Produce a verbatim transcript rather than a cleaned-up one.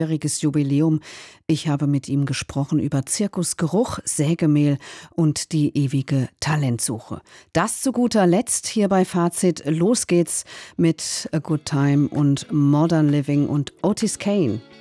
jähriges Jubiläum. Ich habe mit ihm gesprochen über Zirkusgeruch, Sägemehl und die ewige Talentsuche. Das zu guter Letzt hier bei Fazit. Los geht's mit A Good Time und Modern Living und Otis Kane.